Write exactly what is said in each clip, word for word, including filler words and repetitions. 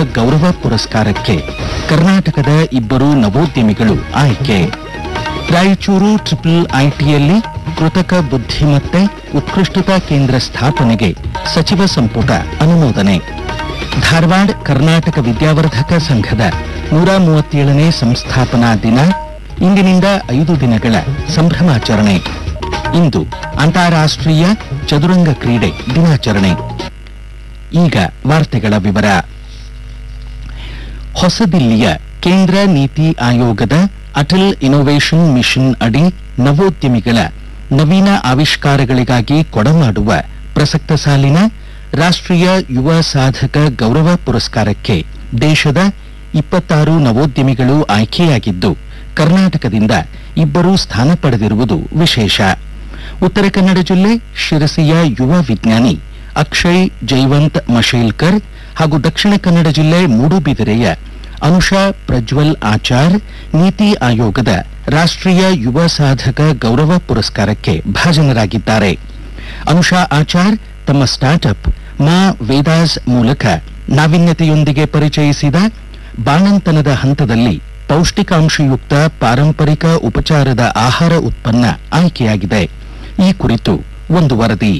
ಗೌರವ ಪುರಸ್ಕಾರಕ್ಕೆ ಕರ್ನಾಟಕದ ಇಬ್ಬರು ನವೋದ್ಯಮಿಗಳು ಆಯ್ಕೆ. ರಾಯಚೂರು ಟ್ರಿಪಲ್ ಐಟಿಯಲ್ಲಿ ಕೃತಕ ಬುದ್ಧಿಮತ್ತೆ ಉತ್ಕೃಷ್ಟತಾ ಕೇಂದ್ರ ಸ್ಥಾಪನೆಗೆ ಸಚಿವ ಸಂಪುಟ ಅನುಮೋದನೆ. ಧಾರವಾಡ ಕರ್ನಾಟಕ ವಿದ್ಯಾವರ್ಧಕ ಸಂಘದ ನೂರ ಮೂವತ್ತೇಳನೇ ಸಂಸ್ಥಾಪನಾ ದಿನ, ಇಂದಿನಿಂದ ಐದು ದಿನಗಳ ಸಂಭ್ರಮಾಚರಣೆ. ಇಂದು ಅಂತಾರಾಷ್ಟ್ರೀಯ ಚದುರಂಗ ಕ್ರೀಡೆ ದಿನಾಚರಣೆ. ಈಗ ವಾರ್ತೆಗಳ ವಿವರ. ಹೊಸದಿಲ್ಲಿಯ ಕೇಂದ್ರ ನೀತಿ ಆಯೋಗದ ಅಟಲ್ ಇನ್ನೋವೇಷನ್ ಮಿಷನ್ ಅಡಿ ನವೋದ್ಯಮಿಗಳ ನವೀನ ಆವಿಷ್ಕಾರಗಳಿಗಾಗಿ ಕೊಡಮಾಡುವ ಪ್ರಸಕ್ತ ಸಾಲಿನ ರಾಷ್ಟ್ರೀಯ ಯುವ ಸಾಧಕ ಗೌರವ ಪುರಸ್ಕಾರಕ್ಕೆ ದೇಶದ ಇಪ್ಪತ್ತಾರು ನವೋದ್ಯಮಿಗಳು ಆಯ್ಕೆಯಾಗಿದ್ದು, ಕರ್ನಾಟಕದಿಂದ ಇಬ್ಬರು ಸ್ಥಾನ ಪಡೆದಿರುವುದು ವಿಶೇಷ. ಉತ್ತರ ಕನ್ನಡ ಜಿಲ್ಲೆ ಶಿರಸಿಯ ಯುವ ವಿಜ್ಞಾನಿ ಅಕ್ಷಯ್ ಜೈವಂತ್ ಮಶೇಲ್ಕರ್ ಹಾಗೂ ದಕ್ಷಿಣ ಕನ್ನಡ ಜಿಲ್ಲೆ ಮೂಡುಬಿದಿರೆಯ ಅನುಷಾ ಪ್ರಜ್ವಲ್ ಆಚಾರ್ ನೀತಿ ಆಯೋಗದ ರಾಷ್ಟ್ರೀಯ ಯುವ ಸಾಧಕ ಗೌರವ ಪುರಸ್ಕಾರಕ್ಕೆ ಭಾಜನರಾಗಿದ್ದಾರೆ. ಅನುಷಾ ಆಚಾರ್ ತಮ್ಮ ಸ್ಟಾರ್ಟ್ಅಪ್ ಮಾ ವೇದಾಸ್ ಮೂಲಕ ನಾವೀನ್ಯತೆಯೊಂದಿಗೆ ಪರಿಚಯಿಸಿದ ಬಾಣಂತನದ ಹಂತದಲ್ಲಿ ಪೌಷ್ಟಿಕಾಂಶಯುಕ್ತ ಪಾರಂಪರಿಕ ಉಪಚಾರದ ಆಹಾರ ಉತ್ಪನ್ನ ಆಯ್ಕೆಯಾಗಿದೆ. ಈ ಕುರಿತು ಒಂದು ವರದಿ.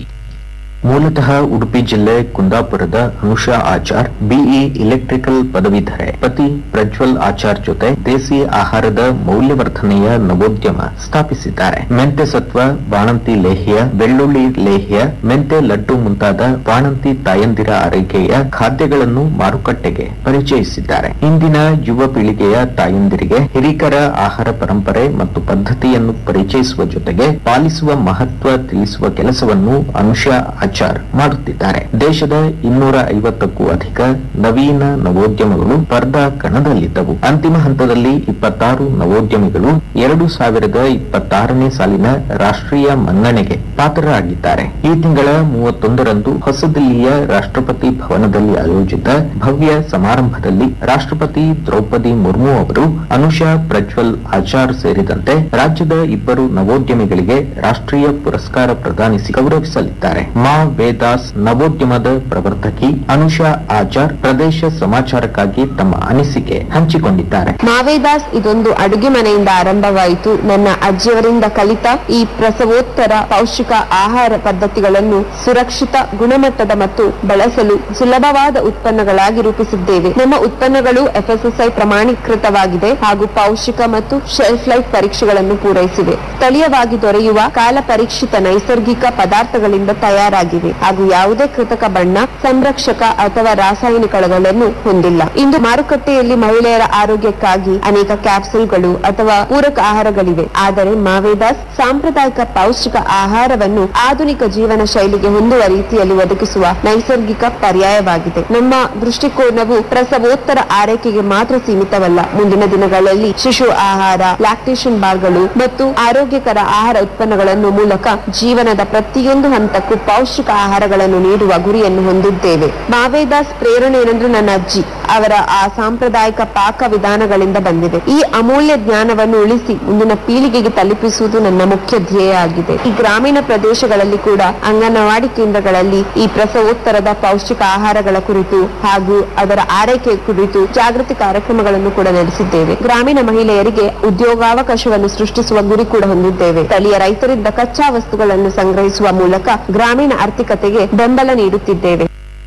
ಮೂಲತಃ ಉಡುಪಿ ಜಿಲ್ಲೆ ಕುಂದಾಪುರದ ಅನುಷಾ ಆಚಾರ್ ಬಿಇ ಇಲೆಕ್ಟ್ರಿಕಲ್ ಪದವೀಧರೆ. ಪತಿ ಪ್ರಜ್ವಲ್ ಆಚಾರ್ ಜೊತೆ ದೇಸಿ ಆಹಾರದ ಮೌಲ್ಯವರ್ಧನೆಯ ನವೋದ್ಯಮ ಸ್ಥಾಪಿಸಿದ್ದಾರೆ. ಮೆಂತೆ ಸತ್ವ, ಬಾಣಂತಿ ಲೇಹ್ಯ, ಬೆಳ್ಳುಳ್ಳಿ ಲೇಹ್ಯ, ಮೆಂತೆ ಲಡ್ಡು ಮುಂತಾದ ಬಾಣಂತಿ ತಾಯಂದಿರ ಆರೈಕೆಯ ಖಾದ್ಯಗಳನ್ನು ಮಾರುಕಟ್ಟೆಗೆ ಪರಿಚಯಿಸಿದ್ದಾರೆ. ಇಂದಿನ ಯುವ ಪೀಳಿಗೆಯ ತಾಯಂದಿರಿಗೆ ಹಿರಿಕರ ಆಹಾರ ಪರಂಪರೆ ಮತ್ತು ಪದ್ಧತಿಯನ್ನು ಪರಿಚಯಿಸುವ ಜೊತೆಗೆ ಪಾಲಿಸುವ ಮಹತ್ವ ತಿಳಿಸುವ ಕೆಲಸವನ್ನು ಅನುಷಾ ಆಚಾರ್ ಮಾಡುತ್ತಿದ್ದಾರೆ. ದೇಶದ ಇನ್ನೂರ ಐವತ್ತಕ್ಕೂ ಅಧಿಕ ನವೀನ ನವೋದ್ಯಮಗಳು ಸ್ಪರ್ಧಾ ಕಣದಲ್ಲಿದ್ದವು. ಅಂತಿಮ ಹಂತದಲ್ಲಿ ಇಪ್ಪತ್ತಾರು ನವೋದ್ಯಮಿಗಳು ಎರಡು ಸಾವಿರದ ಇಪ್ಪತ್ತಾರನೇ ಸಾಲಿನ ರಾಷ್ಟ್ರೀಯ ಮನ್ನಣೆಗೆ ಪಾತ್ರರಾಗಿದ್ದಾರೆ. ಈ ತಿಂಗಳ ಮೂವತ್ತೊಂದರಂದು ಹೊಸದಿಲ್ಲಿಯ ರಾಷ್ಟ್ರಪತಿ ಭವನದಲ್ಲಿ ಆಯೋಜಿತ ಭವ್ಯ ಸಮಾರಂಭದಲ್ಲಿ ರಾಷ್ಟ್ರಪತಿ ದ್ರೌಪದಿ ಮುರ್ಮು ಅವರು ಅನುಷಾ ಪ್ರಜ್ವಲ್ ಆಚಾರ್ ಸೇರಿದಂತೆ ರಾಜ್ಯದ ಇಬ್ಬರು ನವೋದ್ಯಮಿಗಳಿಗೆ ರಾಷ್ಟ್ರೀಯ ಪುರಸ್ಕಾರ ಪ್ರದಾನಿಸಿ ಗೌರವಿಸಲಿದ್ದಾರೆ. ಮಾ ವೇದಾಸ್ ನವೋದ್ಯಮದ ಪ್ರವರ್ತಕಿ ಅನುಷಾ ಆಚಾರ್ ಪ್ರದೇಶ ಸಮಾಚಾರಕ್ಕಾಗಿ ತಮ್ಮ ಅನಿಸಿಕೆ ಹಂಚಿಕೊಂಡಿದ್ದಾರೆ. ಮಾವೇದಾಸ್ ಇದೊಂದು ಅಡುಗೆ ಮನೆಯಿಂದ ಆರಂಭವಾಯಿತು. ನನ್ನ ಅಜ್ಜಿಯವರಿಂದ ಕಲಿತ ಈ ಪ್ರಸವೋತ್ತರ ಪೌಷ್ಟಿಕ ಆಹಾರ ಪದ್ಧತಿಗಳನ್ನು ಸುರಕ್ಷಿತ, ಗುಣಮಟ್ಟದ ಮತ್ತು ಬಳಸಲು ಸುಲಭವಾದ ಉತ್ಪನ್ನಗಳಾಗಿ ರೂಪಿಸಿದ್ದೇವೆ. ನಮ್ಮ ಉತ್ಪನ್ನಗಳು ಎಫ್ಎಸ್ಎಸ್ಐ ಪ್ರಮಾಣೀಕೃತವಾಗಿದೆ ಹಾಗೂ ಪೌಷ್ಟಿಕ ಮತ್ತು ಶೆಲ್ಫ್ ಲೈಫ್ ಪರೀಕ್ಷೆಗಳನ್ನು ಪೂರೈಸಿವೆ. ಸ್ಥಳೀಯವಾಗಿ ದೊರೆಯುವ ಕಾಲ ಪರೀಕ್ಷಿತ ನೈಸರ್ಗಿಕ ಪದಾರ್ಥಗಳಿಂದ ತಯಾರಾಗಿವೆ ಹಾಗೂ ಯಾವುದೇ ಕೃತಕ ಬಣ್ಣ, ಸಂರಕ್ಷಕ ಅಥವಾ ರಾಸಾಯನಿಕಗಳನ್ನು ಹೊಂದಿಲ್ಲ. ಇಂದು ಮಾರುಕಟ್ಟೆಯಲ್ಲಿ ಮಹಿಳೆಯರ ಆರೋಗ್ಯಕ್ಕಾಗಿ ಅನೇಕ ಕ್ಯಾಪ್ಸೂಲ್ಗಳು ಅಥವಾ ಪೂರಕ ಆಹಾರಗಳಿವೆ. ಆದರೆ ಮಾವೇದಾಸ್ ಸಾಂಪ್ರದಾಯಿಕ ಪೌಷ್ಟಿಕ ಆಹಾರವನ್ನು ಆಧುನಿಕ ಜೀವನ ಶೈಲಿಗೆ ಹೊಂದುವ ರೀತಿಯಲ್ಲಿ ಒದಗಿಸುವ ನೈಸರ್ಗಿಕ ಪರ್ಯಾಯವಾಗಿದೆ. ನಮ್ಮ ದೃಷ್ಟಿಕೋನವು ಪ್ರಸವೋತ್ತರ ಆರೈಕೆಗೆ ಮಾತ್ರ ಸೀಮಿತವಲ್ಲ. ಮುಂದಿನ ದಿನಗಳಲ್ಲಿ ಶಿಶು ಆಹಾರ, ಲ್ಯಾಕ್ಟೇಷನ್ ಬಾರ್ಗಳು ಮತ್ತು ಆರೋಗ್ಯಕರ ಆಹಾರ ಉತ್ಪನ್ನಗಳನ್ನು ಮೂಲಕ ಜೀವನದ ಪ್ರತಿಯೊಂದು ಹಂತಕ್ಕೂ ಪೌಷ್ಟಿಕ ಆಹಾರಗಳನ್ನು ನೀಡುವ ಗುರಿಯನ್ನು ಹೊಂದಿದ್ದೇವೆ. ಮಾವೇದಾಸ್ ಪ್ರೇರಣೆ ಏನೆಂದ್ರೆ ನನ್ನ ಅಜ್ಜಿ ಅವರ ಆ ಸಾಂಪ್ರದಾಯಿಕ ಪಾಕ ವಿಧಾನಗಳಿಂದ ಬಂದಿದೆ. ಈ ಅಮೂಲ್ಯ ಜ್ಞಾನವನ್ನು ಉಳಿಸಿ ಮುಂದಿನ ಪೀಳಿಗೆಗೆ ತಲುಪಿಸುವುದು ನನ್ನ ಮುಖ್ಯ ಧ್ಯೇಯ ಆಗಿದೆ. ಈ ಗ್ರಾಮೀಣ ಪ್ರದೇಶಗಳಲ್ಲಿ ಕೂಡ ಅಂಗನವಾಡಿ ಕೇಂದ್ರಗಳಲ್ಲಿ ಈ ಪ್ರಸವೋತ್ತರದ ಪೌಷ್ಟಿಕ ಆಹಾರಗಳ ಕುರಿತು ಹಾಗೂ ಅದರ ಆರೈಕೆ ಕುರಿತು ಜಾಗೃತಿ ಕಾರ್ಯಕ್ರಮಗಳನ್ನು ಕೂಡ ನಡೆಸಿದ್ದೇವೆ. ಗ್ರಾಮೀಣ ಮಹಿಳೆಯರಿಗೆ ಉದ್ಯೋಗಾವಕಾಶವನ್ನು ಸೃಷ್ಟಿಸುವ ಗುರಿ ಕೂಡ ಹೊಂದಿದ್ದೇವೆ. ಸ್ಥಳೀಯ ರೈತರಿಂದ ಕಚ್ಚಾ ವಸ್ತುಗಳನ್ನು ಸಂಗ್ರಹಿಸುವ ಮೂಲಕ ಗ್ರಾಮೀಣ ಆರ್ಥಿಕತೆಗೆ ಬೆಂಬಲ ನೀಡುತ್ತಿದ್ದೇವೆ.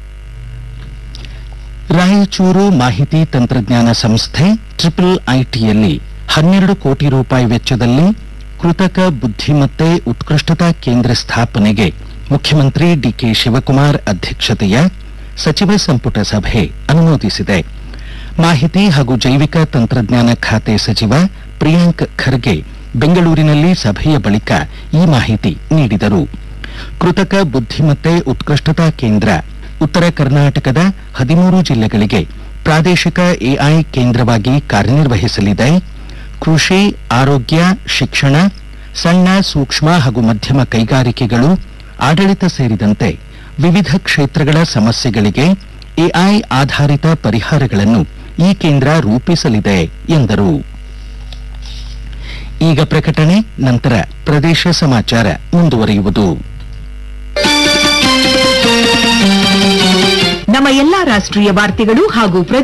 ರಾಯಚೂರು ಮಾಹಿತಿ ತಂತ್ರಜ್ಞಾನ ಸಂಸ್ಥೆ ಟ್ರಿಪಲ್ ಐಟಿಯಲ್ಲಿ ಹನ್ನೆರಡು ಕೋಟಿ ರೂಪಾಯಿ ವೆಚ್ಚದಲ್ಲಿ ಕೃತಕ ಬುದ್ಧಿಮತ್ತೆ ಉತ್ಕೃಷ್ಟತಾ ಕೇಂದ್ರ ಸ್ಥಾಪನೆಗೆ ಮುಖ್ಯಮಂತ್ರಿ ಡಿಕೆ ಶಿವಕುಮಾರ್ ಅಧ್ಯಕ್ಷತೆಯ ಸಚಿವ ಸಂಪುಟ ಸಭೆ ಅನುಮೋದಿಸಿದೆ. ಮಾಹಿತಿ ಹಾಗೂ ಜೈವಿಕ ತಂತ್ರಜ್ಞಾನ ಖಾತೆ ಸಚಿವ ಪ್ರಿಯಾಂಕ್ ಖರ್ಗೆ ಬೆಂಗಳೂರಿನಲ್ಲಿ ಸಭೆಯ ಬಳಿಕ ಈ ಮಾಹಿತಿ ನೀಡಿದರು. ಕೃತಕ ಬುದ್ಧಿಮತ್ತೆ ಉತ್ಕೃಷ್ಟತಾ ಕೇಂದ್ರ ಉತ್ತರ ಕರ್ನಾಟಕದ ಹದಿಮೂರು ಜಿಲ್ಲೆಗಳಿಗೆ ಪ್ರಾದೇಶಿಕ ಎಐ ಕೇಂದ್ರವಾಗಿ ಕಾರ್ಯನಿರ್ವಹಿಸಲಿದೆ. ಕೃಷಿ, ಆರೋಗ್ಯ, ಶಿಕ್ಷಣ, ಸಣ್ಣ, ಸೂಕ್ಷ್ಮ ಹಾಗೂ ಮಧ್ಯಮ ಕೈಗಾರಿಕೆಗಳು, ಆಡಳಿತ ಸೇರಿದಂತೆ ವಿವಿಧ ಕ್ಷೇತ್ರಗಳ ಸಮಸ್ಯೆಗಳಿಗೆ ಎಐ ಆಧಾರಿತ ಪರಿಹಾರಗಳನ್ನು ಈ ಕೇಂದ್ರ ರೂಪಿಸಲಿದೆ ಎಂದರು. ಈಗ ಪ್ರಕಟಣೆ, ನಂತರ ಪ್ರದೇಶ ಸಮಾಚಾರ ಮುಂದುವರಿಯುವುದು. ನಮ್ಮ ಎಲ್ಲಾ ರಾಷ್ಟ್ರೀಯ ವಾರ್ತೆಗಳು ಹಾಗೂ